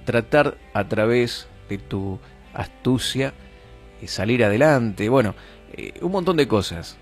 tratar a través de tu astucia salir adelante. Bueno, un montón de cosas.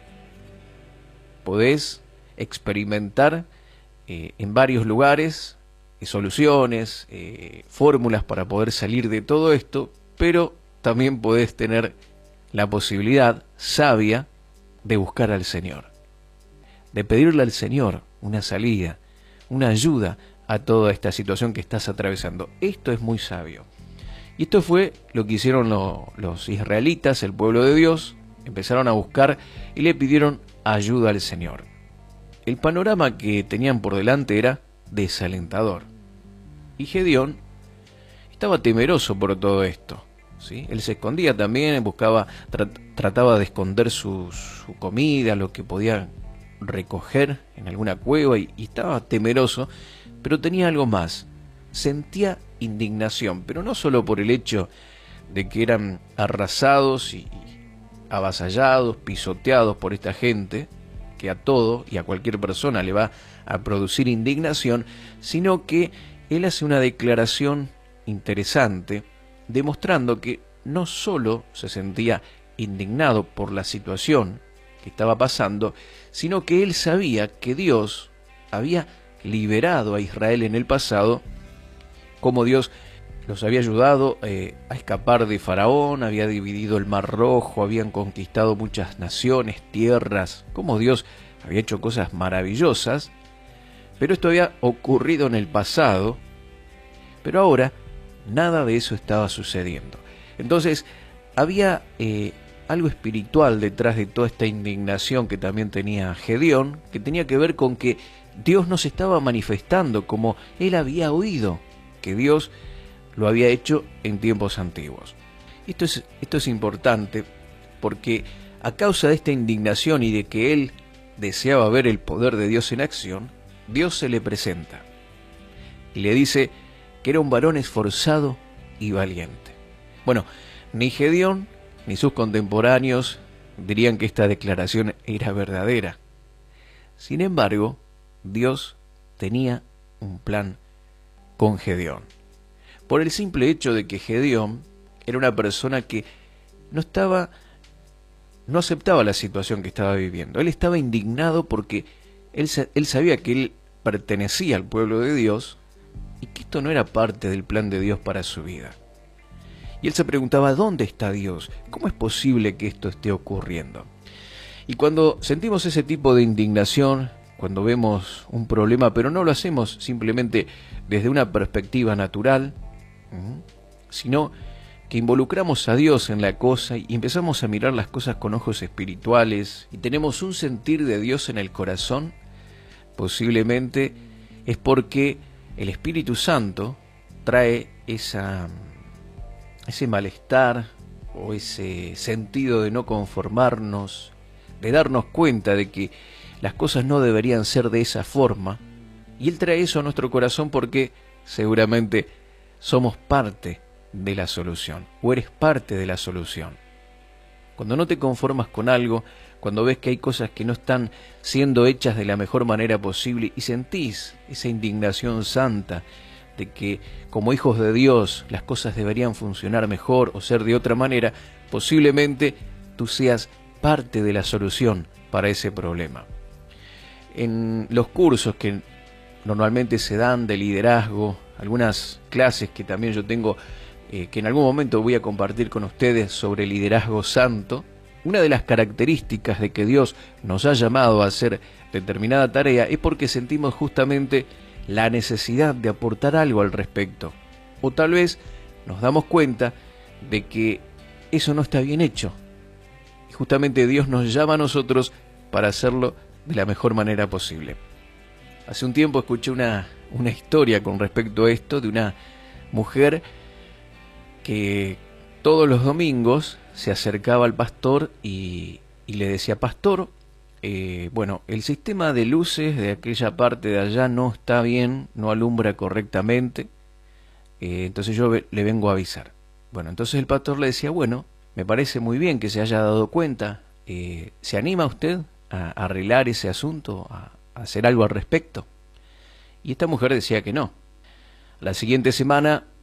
Podés experimentar en varios lugares soluciones, fórmulas para poder salir de todo esto, pero también podés tener la posibilidad sabia de buscar al Señor, de pedirle al Señor una salida, una ayuda a toda esta situación que estás atravesando. Esto es muy sabio. Y esto fue lo que hicieron los israelitas, el pueblo de Dios. Empezaron a buscar y le pidieron ayuda al Señor. El panorama que tenían por delante era desalentador. Y Gedeón estaba temeroso por todo esto, ¿sí? Él se escondía también, buscaba, trataba de esconder su comida, lo que podía recoger en alguna cueva, y estaba temeroso, pero tenía algo más. Sentía indignación, pero no solo por el hecho de que eran arrasados y avasallados, pisoteados por esta gente, que a todo y a cualquier persona le va a producir indignación, sino que él hace una declaración interesante, demostrando que no solo se sentía indignado por la situación que estaba pasando, sino que él sabía que Dios había liberado a Israel en el pasado, como Dios los había ayudado a escapar de Faraón, había dividido el Mar Rojo, habían conquistado muchas naciones, tierras, como Dios había hecho cosas maravillosas, pero esto había ocurrido en el pasado, pero ahora nada de eso estaba sucediendo. Entonces había algo espiritual detrás de toda esta indignación que también tenía Gedeón, que tenía que ver con que Dios no se estaba manifestando como él había oído que Dios lo había hecho en tiempos antiguos. Esto es importante porque a causa de esta indignación y de que él deseaba ver el poder de Dios en acción, Dios se le presenta y le dice que era un varón esforzado y valiente. Bueno, ni Gedeón ni sus contemporáneos dirían que esta declaración era verdadera. Sin embargo, Dios tenía un plan con Gedeón. Por el simple hecho de que Gedeón era una persona que no aceptaba la situación que estaba viviendo. Él estaba indignado porque él sabía que él pertenecía al pueblo de Dios y que esto no era parte del plan de Dios para su vida. Y él se preguntaba, ¿dónde está Dios? ¿Cómo es posible que esto esté ocurriendo? Y cuando sentimos ese tipo de indignación, cuando vemos un problema, pero no lo hacemos simplemente desde una perspectiva natural, sino que involucramos a Dios en la cosa y empezamos a mirar las cosas con ojos espirituales y tenemos un sentir de Dios en el corazón, posiblemente es porque el Espíritu Santo trae ese malestar o ese sentido de no conformarnos, de darnos cuenta de que las cosas no deberían ser de esa forma, y Él trae eso a nuestro corazón porque seguramente somos parte de la solución, o eres parte de la solución. Cuando no te conformas con algo, cuando ves que hay cosas que no están siendo hechas de la mejor manera posible y sentís esa indignación santa de que como hijos de Dios las cosas deberían funcionar mejor o ser de otra manera, posiblemente tú seas parte de la solución para ese problema. En los cursos que normalmente se dan de liderazgo, algunas clases que también yo tengo, que en algún momento voy a compartir con ustedes sobre liderazgo santo, una de las características de que Dios nos ha llamado a hacer determinada tarea es porque sentimos justamente la necesidad de aportar algo al respecto. O tal vez nos damos cuenta de que eso no está bien hecho. Y justamente Dios nos llama a nosotros para hacerlo de la mejor manera posible. Hace un tiempo escuché una historia con respecto a esto de una mujer que todos los domingos se acercaba al pastor y le decía, pastor, bueno, el sistema de luces de aquella parte de allá no está bien, no alumbra correctamente, entonces yo le vengo a avisar. Bueno, entonces el pastor le decía, bueno, me parece muy bien que se haya dado cuenta, ¿se anima usted a arreglar ese asunto, a hacer algo al respecto? Y esta mujer decía que no. La siguiente semana